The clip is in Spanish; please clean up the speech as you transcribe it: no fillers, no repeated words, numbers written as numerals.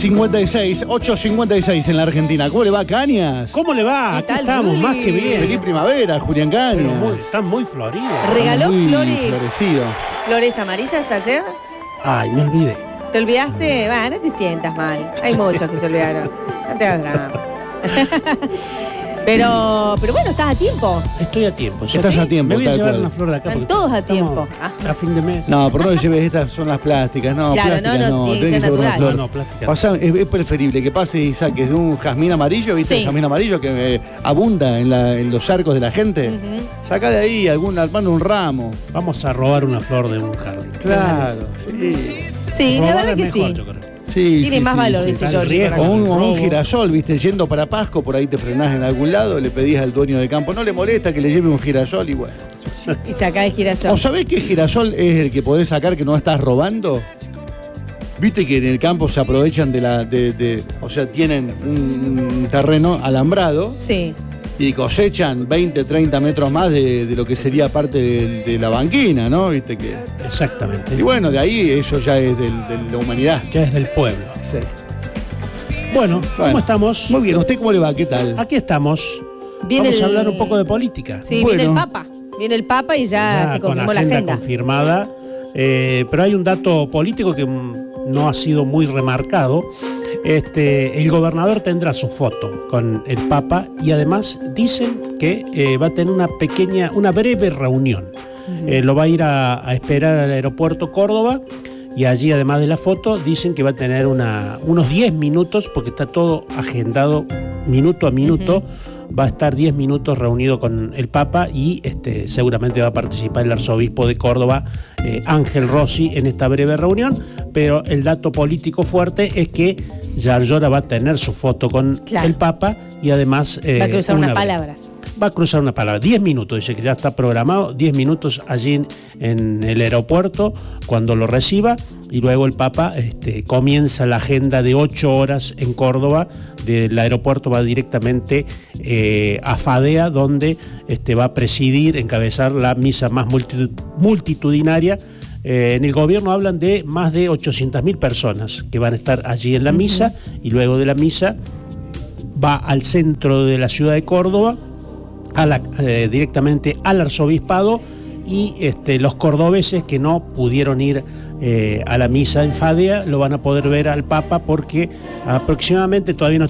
8:56 en la Argentina. ¿Cómo le va, Cañas? ¿Cómo le va? Aquí estamos, Juli? más que bien. Feliz primavera, Julián Cañas. Están muy floridos. ¿Regaló Muy flores? florecidos. ¿Flores amarillas ayer? Ay, me olvidé. ¿Te olvidaste? Va, no te sientas mal. Hay muchos que se olvidaron. No te hagas drama. Pero bueno, estás a tiempo. Estoy a tiempo. ¿Sí? Estás a tiempo, Me voy a tal llevar cual. una flor de acá. Están porque todos a estamos tiempo. A fin de mes. No, pero no le lleves, estas son las plásticas. No, Claro, plásticas no, tiene que tenés ser llevar una natural. flor. No, plástica. Es preferible que pases y saques de un jazmín amarillo, ¿viste? Sí. El jazmín amarillo que abunda en los arcos de la gente. Saca de ahí armando un ramo. Vamos a robar una flor de un jardín. Claro, sí. Sí, la Robar verdad es que mejor, sí. yo creo. Sí, Tiene sí, más sí, valor, sí. dice Está el Georgie. riesgo. O un Robo. girasol, viste, yendo para Pasco, por ahí te frenás en algún lado, le pedís al dueño del campo, no le molesta que le lleve un girasol y bueno. Y sacá el girasol. ¿O sabés qué girasol es el que podés sacar que no estás robando? Viste que en el campo se aprovechan o sea, tienen un terreno alambrado Sí. y cosechan 20, 30 metros más de lo que sería parte de la banquina, ¿no? Viste que. Exactamente. Y bueno, de ahí eso ya es de la humanidad. Que es del pueblo. Sí. Bueno, Bueno, ¿cómo estamos? Muy bien, ¿usted cómo le va? ¿Qué tal? Aquí estamos. Viene Vamos a el- hablar un poco de política. Sí, Bueno. viene el Papa. Viene el Papa y ya se con confirmó la agenda. confirmada. Pero hay un dato político que no ha sido muy remarcado. El gobernador tendrá su foto con el Papa y además dicen que va a tener una breve reunión. Lo va a ir a esperar al aeropuerto Córdoba y allí, además de la foto, dicen que va a tener unos 10 minutos, porque está todo agendado minuto a minuto. Va a estar 10 minutos reunido con el Papa y seguramente va a participar el arzobispo de Córdoba, Ángel Rossi, en esta breve reunión. Pero el dato político fuerte es que Yarlora va a tener su foto con Claro. el Papa y además Va a cruzar una unas breve. palabras. Va a cruzar una palabra. 10 minutos, dice que ya está programado. 10 minutos allí en el aeropuerto cuando lo reciba. Y luego el Papa comienza la agenda de 8 horas en Córdoba. Del aeropuerto va directamente a Fadea, donde va a presidir, encabezar la misa más multitudinaria. En el gobierno hablan de más de 800.000 personas que van a estar allí en la misa. Y luego de la misa va al centro de la ciudad de Córdoba, directamente al arzobispado, y los cordobeses que no pudieron ir a la misa en Fadea lo van a poder ver al Papa, porque aproximadamente, todavía no